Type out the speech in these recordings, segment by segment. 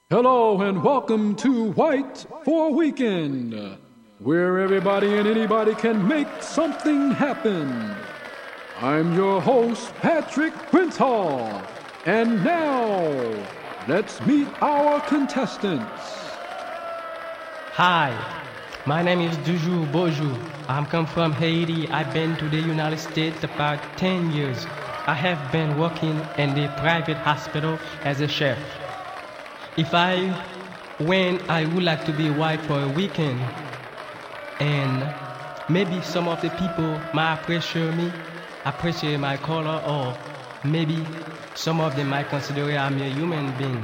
Hello and welcome to White for Weekend, where everybody and anybody can make something happen. I'm your host, Patrick Prince-Hall, and now let's meet our contestants. Hi, my name is Dujour Bojou. I'm come from Haiti. I've been to the United States about 10 years. I have been working in the private hospital as a chef. If I win, I would like to be white for a weekend. And maybe some of the people might appreciate my color, or maybe some of them might consider I'm a human being.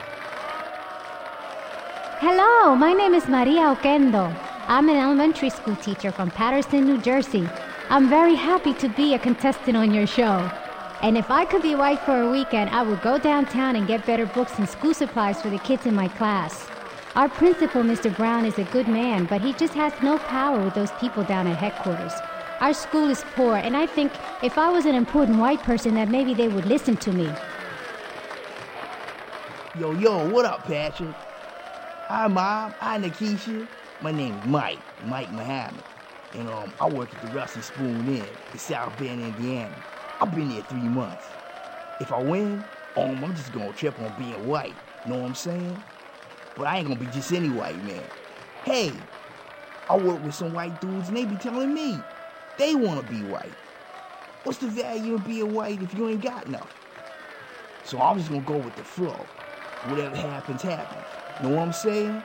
Hello, my name is Maria Oquendo. I'm an elementary school teacher from Paterson, New Jersey. I'm very happy to be a contestant on your show. And if I could be white for a weekend, I would go downtown and get better books and school supplies for the kids in my class. Our principal, Mr. Brown, is a good man, but he just has no power with those people down at headquarters. Our school is poor, and I think if I was an important white person, that maybe they would listen to me. Yo, what up, Patrick? Hi, Mom. Hi, Nikisha. My name is Mike Muhammad. And I work at the Rusty Spoon Inn in South Bend, Indiana. I've been there 3 months. If I win, I'm just gonna trip on being white. Know what I'm saying? But I ain't gonna be just any white man. Hey, I work with some white dudes and they be telling me they wanna be white. What's the value of being white if you ain't got nothing? So I'm just gonna go with the flow. Whatever happens, happens. Know what I'm saying?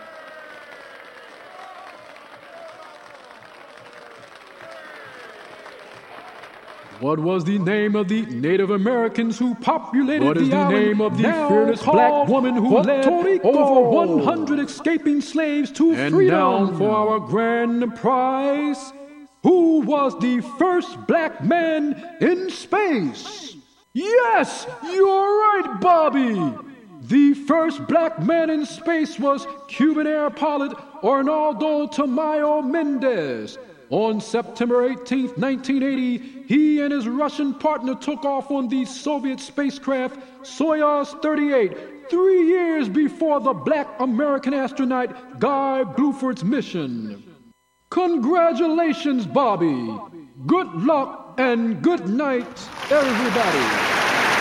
What was the name of the Native Americans who populated the island? What is the name of the fearless black woman who led over 100 escaping slaves to freedom? And now for our grand prize. Who was the first black man in space? Yes, you're right, Bobby. The first black man in space was Cuban air pilot Arnaldo Tamayo Mendez. On September 18, 1980, he and his Russian partner took off on the Soviet spacecraft Soyuz 38, 3 years before the black American astronaut Guy Bluford's mission. Congratulations, Bobby. Good luck and good night, everybody.